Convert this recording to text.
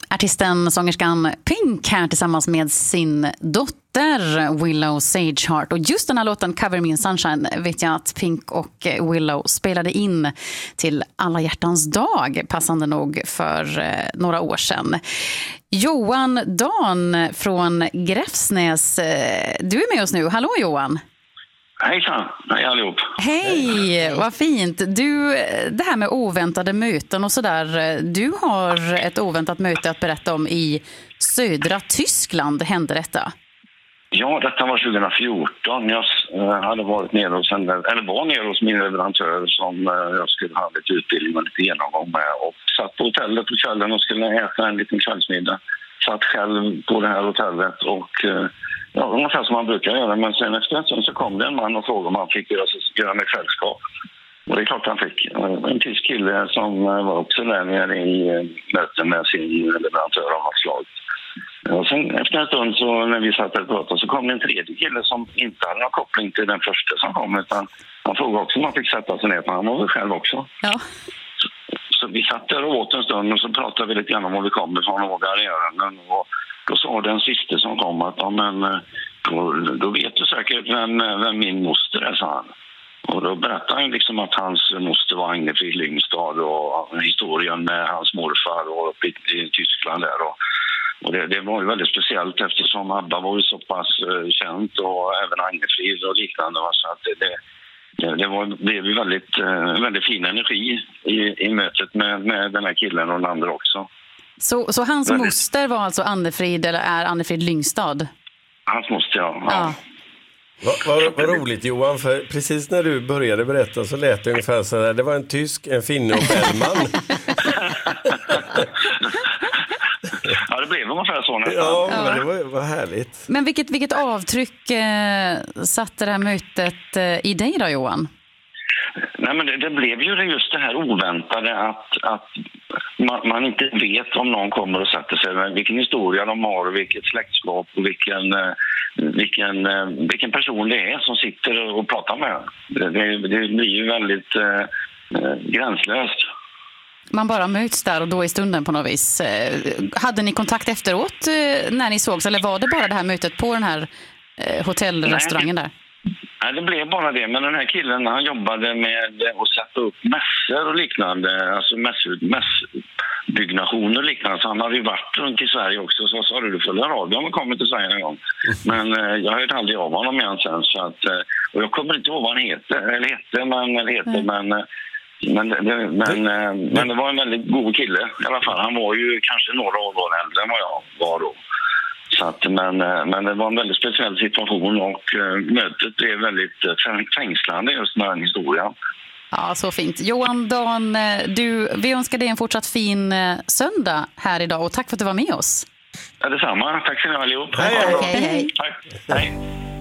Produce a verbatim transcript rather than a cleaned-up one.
Artisten, sångerskan Pink här tillsammans med sin dotter Willow Sageheart. Och just den här låten Cover Me in Sunshine vet jag att Pink och Willow spelade in till Alla hjärtans dag, passande nog för eh, några år sedan. Johan Dan från Gräfsnäs, eh, du är med oss nu. Hallå Johan! Hejsan, hej allihop. Hej, vad fint. Du, det här med oväntade möten och sådär. Du har ett oväntat möte att berätta om i södra Tyskland. Hände detta? Ja, detta var tjugo fjorton. Jag hade varit nere hos, en, eller var nere hos min leverantör som jag skulle ha lite utbildning och lite genomgång med. Och satt på hotellet på kvällen och skulle äta en liten kvällsmiddag. Satt själv på det här hotellet och... Ja, ungefär som man brukar göra, men sen efter en stund så kom det en man och frågade om han fick göra, göra med sällskap. Och det är klart han fick. En tysk kille som var också där nere i möten med sin leverantör av något slag. Och sen efter en stund så när vi satt och pratade så kom det en tredje kille som inte hade någon koppling till den första som kom, utan han frågade också om han fick sätta sig ner, för han var väl själv också. Ja. Så, så vi satt där och åt en stund och så pratade vi lite grann om var vi kommer från och var ärenden och då sa den sista som kom att ja, men, då, då vet du säkert vem, vem min moster är, sa han. Och då berättade han liksom att hans moster var Agnefrid Lyngstad och historien med hans morfar och uppe i, i Tyskland där. Och, och det, det var ju väldigt speciellt eftersom Abba var ju så pass uh, känt och även Agnefrid och liknande. Så att det, det, det, det var, blev ju väldigt, uh, väldigt fin energi i, i mötet med, med den här killen och den andra också. Så, så hans väldigt... moster var alltså Annefrid, eller är Annefrid Lyngstad? Hans moster, ja. ja. ja. Vad, vad, vad roligt Johan, för precis när du började berätta så lät det ungefär så där. Det var en tysk, en finne och Bellman. Ja, det blev ungefär så nästan. Ja, men det var, var härligt. Men vilket, vilket avtryck eh, satte det här mötet eh, i dig då, Johan? Nej, men det, det blev ju just det här oväntade att, att man, man inte vet om någon kommer och sätter sig med vilken historia de har och vilket släktskap och vilken, vilken, vilken person det är som sitter och pratar med. Det, det, det blir ju väldigt eh, gränslöst. Man bara möts där och då i stunden på något vis. Hade ni kontakt efteråt när ni sågs, eller var det bara det här mötet på den här hotellrestaurangen där? Nej, det blev bara det. Men den här killen, han jobbade med att sätta upp mässor och liknande. Alltså mässbyggnationer och liknande. Så han hade ju varit runt i Sverige också. Så sa du, du följer radio om han kommer till Sverige en gång. Men eh, jag hörde aldrig av honom igen sen. Så att, eh, och jag kommer inte ihåg vad han heter. Eller hette, men, eller heter, mm. men, men, det, men, eh, men det var en väldigt god kille i alla fall. Han var ju kanske några år äldre än vad jag var då. Så att, men, men det var en väldigt speciell situation och uh, mötet blev väldigt uh, fängslande just med den historien. Ja, så fint. Johan Dan, du, vi önskar dig en fortsatt fin uh, söndag här idag och tack för att du var med oss. Ja, detsamma. Tack så mycket allihop. Hej, hej. hej, hej. Tack. Hej.